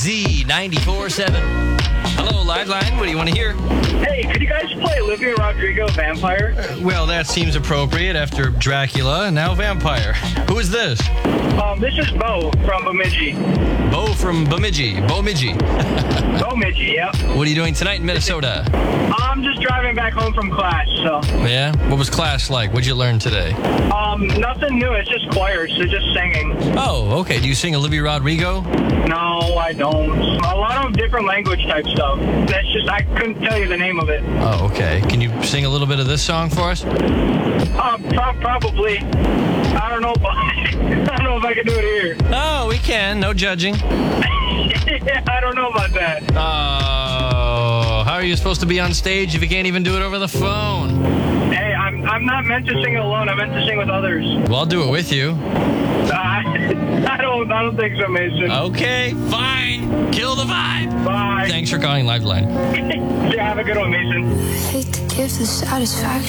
Z94.7. Hello, Liveline. What do you want to hear? Hey, could you guys play Olivia Rodrigo, Vampire? Well, that seems appropriate after Dracula and now Vampire. Who is this? This is Bo from Bemidji. Bo from Bemidji. Bemidji. Bemidji, yep. What are you doing tonight in Minnesota? I'm just driving back home from class, so. Yeah? What was class like? What'd you learn today? Nothing new. It's just choir, so just singing. Oh, okay. Do you sing Olivia Rodrigo? No, I don't. A lot of different language type stuff. That's just, I couldn't tell you the name of it. Oh, okay. Can you sing a little bit of this song for us? Probably. I don't know. I don't know if I can do it here. Oh, we can. No judging. I don't know about that. Oh, how are you supposed to be on stage if you can't even do it over the phone? Hey, I'm not meant to sing alone. I'm meant to sing with others. Well, I'll do it with you. I don't think so, Mason. Okay, fine. Kill the vibe. Bye. Thanks for calling Liveline. Yeah, have a good one, Mason. Hate to give the satisfaction.